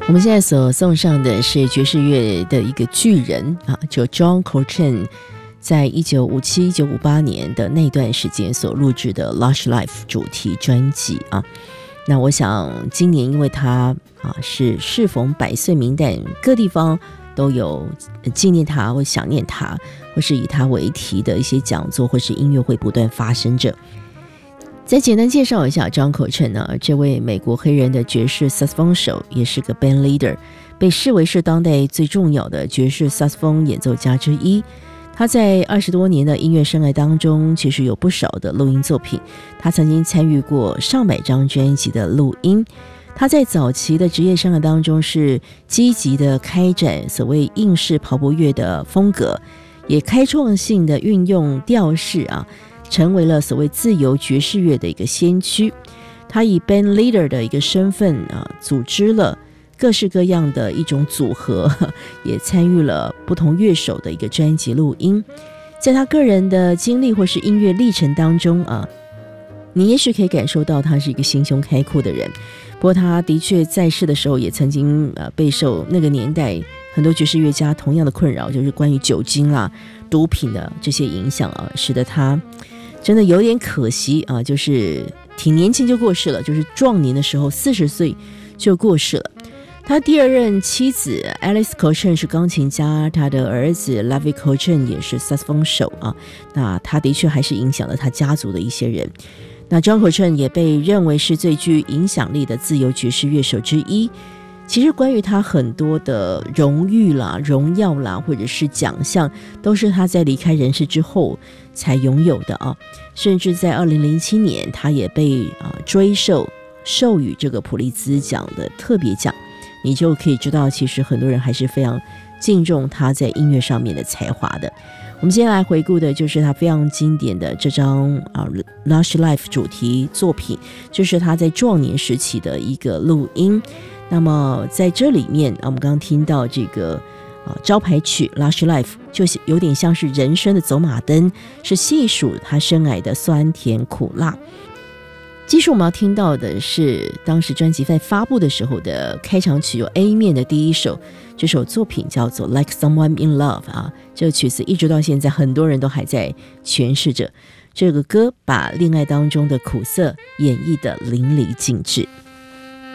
我们现在所送上的是爵士乐的一个巨人啊，就 John Coltrane 在1957-1958年的那段时间所录制的 Lush Life 主题专辑啊。那我想今年因为他是适逢100岁冥诞，各地方都有纪念他或想念他，或是以他为题的一些讲座或是音乐会不断发生着。再简单介绍一下 John Coltrane 呢，这位美国黑人的爵士萨克斯风手，也是个 band leader， 被视为是当代最重要的爵士萨克斯风演奏家之一。他在20多年的音乐生涯当中，其实有不少的录音作品，他曾经参与过上百张专辑的录音。他在早期的职业生涯当中是积极的开展所谓硬式刨拨乐的风格，也开创性的运用调式成为了所谓自由爵士乐的一个先驱。他以 band leader 的一个身份组织了各式各样的一种组合，也参与了不同乐手的一个专辑录音。在他个人的经历或是音乐历程当中你也许可以感受到他是一个心胸开阔的人。不过他的确在世的时候也曾经备受那个年代很多爵士乐家同样的困扰，就是关于酒精啦、毒品的这些影响使得他真的有点可惜就是挺年轻就过世了，就是壮年的时候40岁就过世了。他第二任妻子 Alice Coltrane 是钢琴家，他的儿子 Lovie Coltrane 也是萨克斯风手那他的确还是影响了他家族的一些人。那 John Coltrane 也被认为是最具影响力的自由爵士乐手之一。其实关于他很多的荣誉啦、荣耀啦，或者是奖项，都是他在离开人世之后才拥有的甚至在2007年，他也被授予这个普利兹奖的特别奖。你就可以知道，其实很多人还是非常敬重他在音乐上面的才华的。我们接下来回顾的就是他非常经典的这张Lush Life 主题作品，就是他在壮年时期的一个录音。那么在这里面我们刚刚听到这个招牌曲 Lush Life 就有点像是人生的走马灯，是细数他生涯的酸甜苦辣。接着我们要听到的是当时专辑在发布的时候的开场曲，有 A 面的第一首，这首作品叫做 Like Someone in Love 这个曲子一直到现在很多人都还在诠释着。这个歌把恋爱当中的苦涩演绎得淋漓尽致。